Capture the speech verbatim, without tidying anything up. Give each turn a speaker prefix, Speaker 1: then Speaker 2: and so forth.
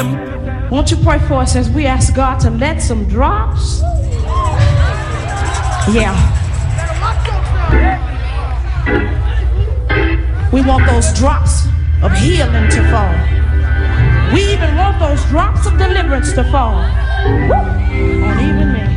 Speaker 1: Won't you pray for us as we ask God to let some drops? Yeah. We want those drops of healing to fall. We even want those drops of deliverance to fall on even me.